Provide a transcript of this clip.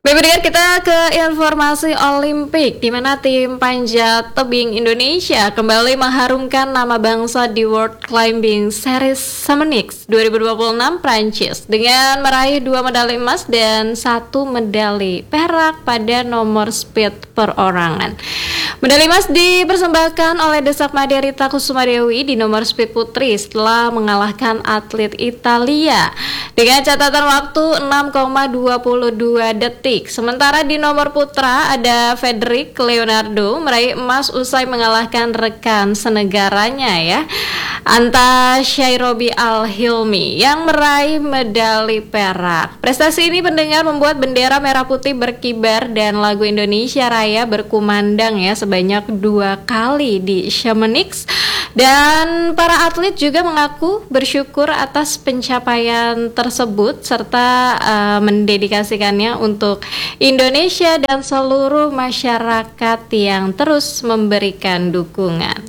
Baik pendengar, kita ke informasi Olimpik, di mana tim panjat tebing Indonesia kembali mengharumkan nama bangsa di World Climbing Series Chamonix 2026 Prancis dengan meraih 2 medali emas dan 1 medali perak pada nomor speed perorangan. Medali emas dipersembahkan oleh Desak Made Rita Kusumadewi di nomor speed putri setelah mengalahkan atlet Italia dengan catatan waktu 6,22 detik. Sementara di nomor putra ada Federic Leonardo meraih emas usai mengalahkan rekan senegaranya Anta Shairobi Al-Hilmi yang meraih medali perak. Prestasi ini pendengar membuat bendera merah putih berkibar dan lagu Indonesia Raya berkumandang sebanyak 2 kali di Chamonix. Dan para atlet juga mengaku bersyukur atas pencapaian tersebut serta mendedikasikannya untuk Indonesia dan seluruh masyarakat yang terus memberikan dukungan.